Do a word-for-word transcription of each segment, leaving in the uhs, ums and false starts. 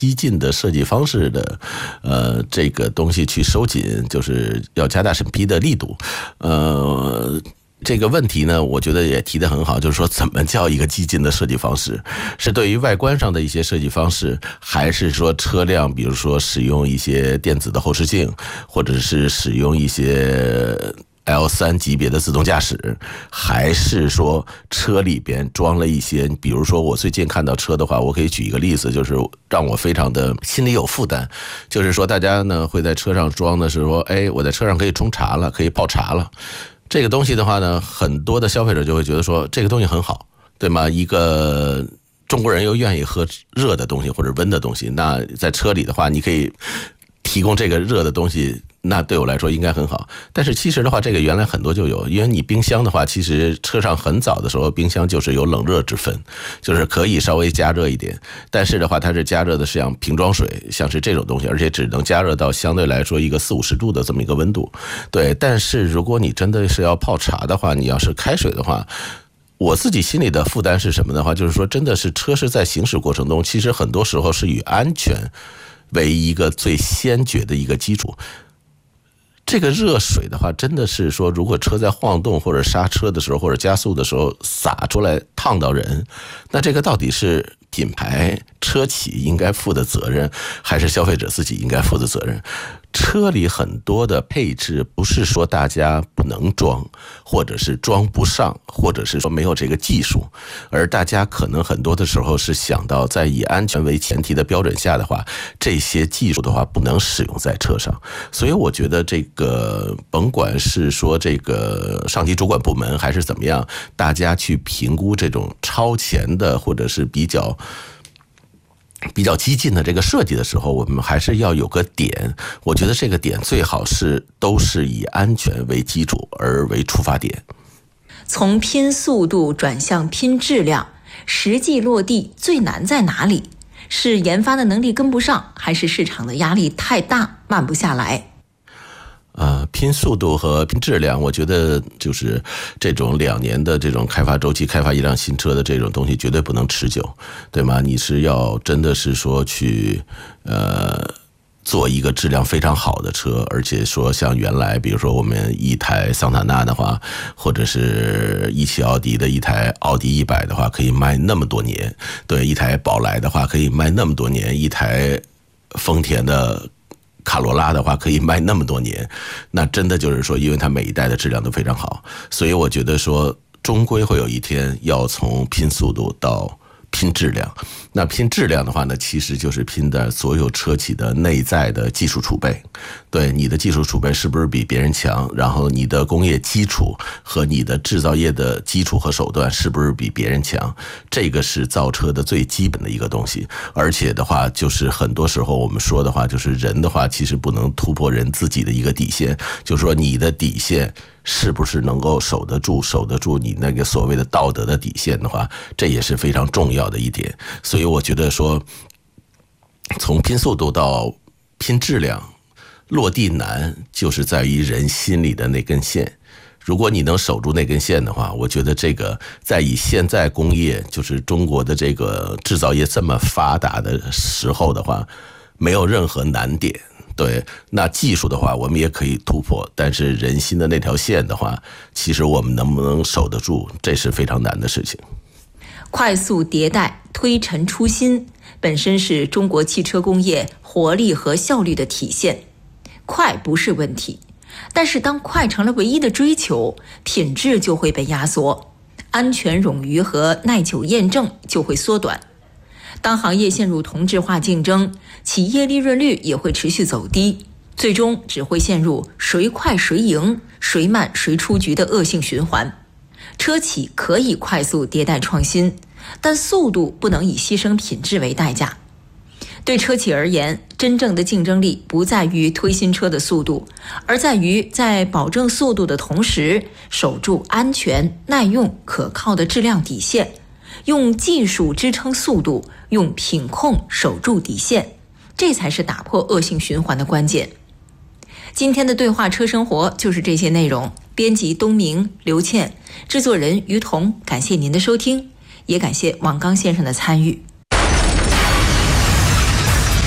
激进的设计方式的，呃，这个东西去收紧，就是要加大审批的力度，呃。这个问题呢，我觉得也提得很好，就是说怎么叫一个激进的设计方式？是对于外观上的一些设计方式，还是说车辆，比如说使用一些电子的后视镜，或者是使用一些 L 三 级别的自动驾驶，还是说车里边装了一些，比如说我最近看到车的话，我可以举一个例子，就是让我非常的心里有负担，就是说大家呢会在车上装的是说，哎，我在车上可以冲茶了，可以泡茶了。这个东西的话呢，很多的消费者就会觉得说这个东西很好，对吗？一个中国人又愿意喝热的东西或者温的东西，那在车里的话，你可以提供这个热的东西，那对我来说应该很好。但是其实的话，这个原来很多就有，因为你冰箱的话，其实车上很早的时候，冰箱就是有冷热之分，就是可以稍微加热一点，但是的话，它是加热的是像瓶装水，像是这种东西，而且只能加热到相对来说一个四五十度的这么一个温度。对，但是如果你真的是要泡茶的话，你要是开水的话，我自己心里的负担是什么的话，就是说真的是车是在行驶过程中，其实很多时候是以安全为一个最先决的一个基础。这个热水的话，真的是说，如果车在晃动或者刹车的时候，或者加速的时候洒出来烫到人，那这个到底是品牌车企应该负的责任，还是消费者自己应该负的责任？车里很多的配置不是说大家不能装，或者是装不上，或者是说没有这个技术，而大家可能很多的时候是想到在以安全为前提的标准下的话，这些技术的话不能使用在车上。所以我觉得这个甭管是说这个上级主管部门还是怎么样，大家去评估这种超前的或者是比较比较激进的这个设计的时候，我们还是要有个点，我觉得这个点最好是都是以安全为基础而为出发点。 从拼速度转向拼质量，实际落地最难在哪里？是研发的能力跟不上，还是市场的压力太大，慢不下来？ 呃，拼速度和拼质量，我觉得就是这种两年的这种开发周期，开发一辆新车的这种东西绝对不能持久，对吗？你是要真的是说去呃做一个质量非常好的车，而且说像原来比如说我们一台桑塔纳的话，或者是一汽奥迪的一台奥迪一百的话，可以卖那么多年，对，一台宝来的话可以卖那么多年，一台丰田的卡罗拉的话可以卖那么多年，那真的就是说因为它每一代的质量都非常好，所以我觉得说终归会有一天要从拼速度到拼质量。那拼质量的话呢，其实就是拼的所有车企的内在的技术储备，对，你的技术储备是不是比别人强，然后你的工业基础和你的制造业的基础和手段是不是比别人强，这个是造车的最基本的一个东西。而且的话就是很多时候我们说的话，就是人的话其实不能突破人自己的一个底线，就是说你的底线是不是能够守得住，守得住你那个所谓的道德的底线的话，这也是非常重要的一点。所以我觉得说从拼速度到拼质量，落地难就是在于人心里的那根线。如果你能守住那根线的话，我觉得这个在以现在工业就是中国的这个制造业这么发达的时候的话，没有任何难点。对，那技术的话我们也可以突破，但是人心的那条线的话，其实我们能不能守得住，这是非常难的事情。 快速迭代，推陈出新，本身是中国汽车工业活力和效率的体现。快不是问题，但是当快成了唯一的追求，品质就会被压缩，安全冗余和耐久验证就会缩短。当行业陷入同质化竞争，企业利润率也会持续走低，最终只会陷入谁快谁赢，谁慢谁出局的恶性循环。车企可以快速迭代创新，但速度不能以牺牲品质为代价。对车企而言，真正的竞争力不在于推新车的速度，而在于在保证速度的同时，守住安全、耐用、可靠的质量底线，用技术支撑速度，用品控守住底线，这才是打破恶性循环的关键。今天的对话车生活就是这些内容，编辑东明、刘倩，制作人于彤，感谢您的收听，也感谢王刚先生的参与。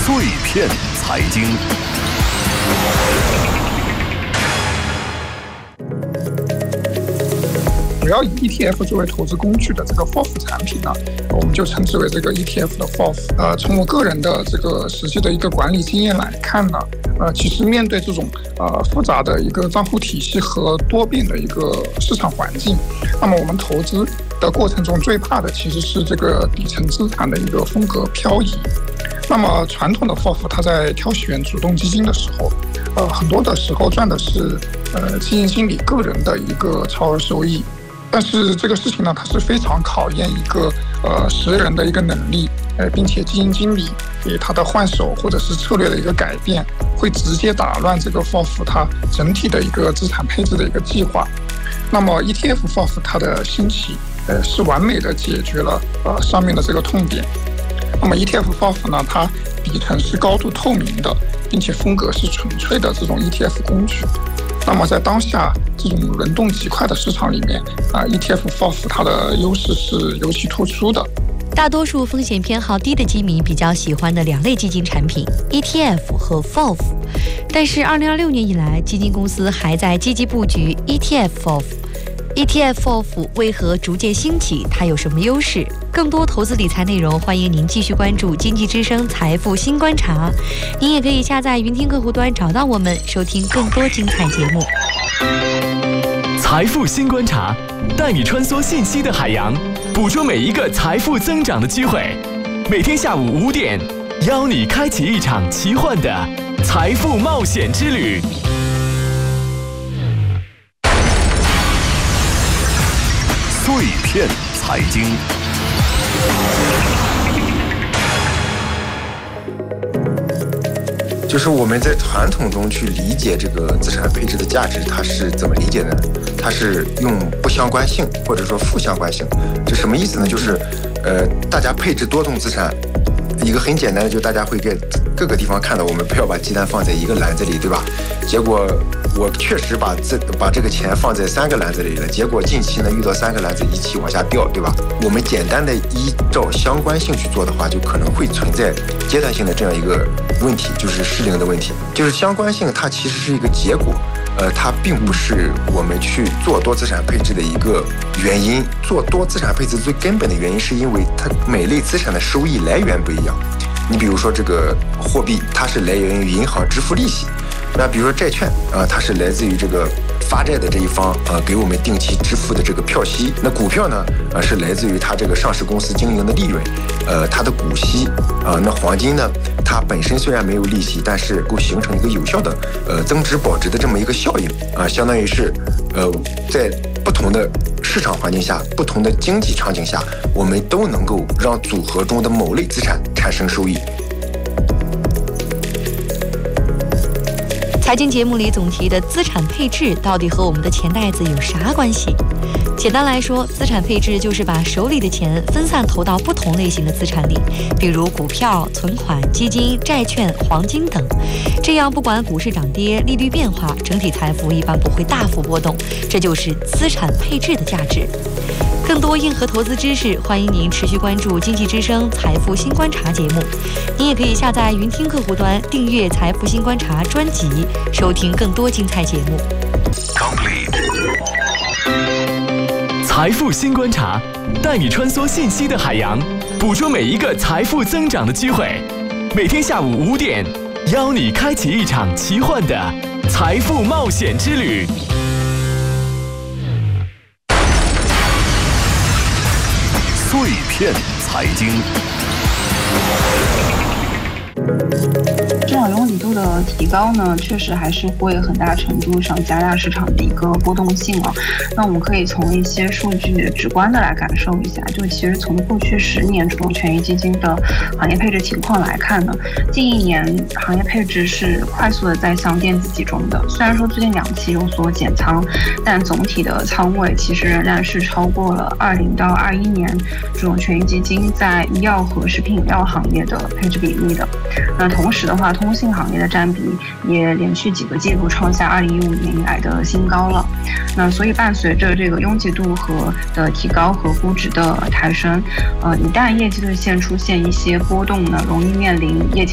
碎片财经。 主要以 E T F 作为投资工具的这个 F O F 产品呢，我们就称之为这个 E T F 的 F O F。呃，从我个人的这个实际的一个管理经验来看呢，呃，其实面对这种呃复杂的一个账户体系和多变的一个市场环境，那么我们投资的过程中最怕的其实是这个底层资产的一个风格漂移。那么传统的 F O F 它在挑选主动基金的时候，呃，很多的时候赚的是呃基金经理个人的一个超额收益。但是这个事情呢，它是非常考验一个呃识人的一个能力，呃，并且基金经理给他的换手或者是策略的一个改变，会直接打乱这个 F O F 它整体的一个资产配置的一个计划。那么 E T F F O F 它的兴起，呃，是完美的解决了呃上面的这个痛点。那么 E T F F O F 呢，它底层是高度透明的，并且风格是纯粹的这种 E T F 工具。那么在当下这种轮动极快的市场里面啊 ，E T F F O F 它的优势是尤其突出的。 大多数风险偏好低的基民比较喜欢的两类基金产品 E T F 和 F O F。但是二零二六年以来，基金公司还在积极布局 E T F F O F。E T F F O F 为何逐渐兴起？它有什么优势？更多投资理财内容，欢迎您继续关注经济之声财富新观察。您也可以下载云听客户端找到我们，收听更多精彩节目。 财富新观察，带你穿梭信息的海洋，捕捉每一个财富增长的机会。每天下午五点，邀你开启一场奇幻的财富冒险之旅。 碎片财经， 就是我们在传统中去理解这个资产配置的价值，它是怎么理解的？它是用不相关性或者说负相关性，这什么意思呢？就是，呃，大家配置多种资产，一个很简单的，就大家会给各个地方看到，我们不要把鸡蛋放在一个篮子里，对吧？结果我确实把这把这个钱放在三个篮子里了，结果近期呢遇到三个篮子一起往下掉，对吧？我们简单的依照相关性去做的话，就可能会存在阶段性的这样一个问题，就是失灵的问题。就是相关性它其实是一个结果，呃，它并不是我们去做多资产配置的一个原因。做多资产配置最根本的原因是因为它每类资产的收益来源不一样。你比如说这个货币，它是来源于银行支付利息。那比如说债券啊、呃，它是来自于这个发债的这一方啊、呃、给我们定期支付的这个票息。那股票呢，呃是来自于它这个上市公司经营的利润，呃它的股息啊、呃。那黄金呢，它本身虽然没有利息，但是够形成一个有效的呃增值保值的这么一个效应啊、呃，相当于是呃在不同的市场环境下、不同的经济场景下，我们都能够让组合中的某类资产产生收益。 财经节目里总提的资产配置到底和我们的钱袋子有啥关系？简单来说，资产配置就是把手里的钱分散投到不同类型的资产里，比如股票、存款、基金、债券、黄金等。这样不管股市涨跌、利率变化，整体财富一般不会大幅波动，这就是资产配置的价值。更多硬核投资知识，欢迎您持续关注经济之声财富新观察节目。您也可以下载云听客户端订阅财富新观察专辑，收听更多精彩节目。 Complete 财富新观察，带你穿梭信息的海洋，捕捉每一个财富增长的机会。每天下午五点，邀你开启一场奇幻的财富冒险之旅。 碎片财经， 市场容忍度的提高呢，确实还是会很大程度上加大市场的一个波动性啊。那我们可以从一些数据直观的来感受一下，就其实从过去十年主动权益基金的行业配置情况来看呢，近一年行业配置是快速的在向电子集中的。虽然说最近两期有所减仓，但总体的仓位其实仍然是超过了二零到二一年主动权益基金在医药和食品饮料行业的配置比例的。那同时的话，通信行业的占比也连续几个季度创下二零一五年以来的新高了。那所以伴随着这个拥挤度和的提高和估值的抬升，呃，一旦业绩兑现出现一些波动呢，容易面临业绩